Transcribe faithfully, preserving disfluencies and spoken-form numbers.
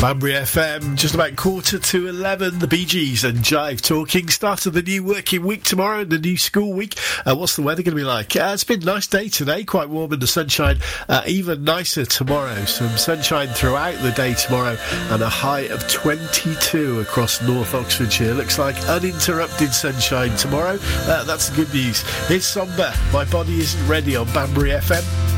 Banbury F M, just about quarter to eleven, the Bee Gees and Jive talking. Start of the new working week tomorrow and the new school week. Uh, what's the weather going to be like? Uh, it's been a nice day today, quite warm in the sunshine. Uh, even nicer tomorrow. Some sunshine throughout the day tomorrow and a high of twenty-two across North Oxfordshire. Looks like uninterrupted sunshine tomorrow. Uh, that's the good news. Here's Somber, My Body Isn't Ready on Banbury F M.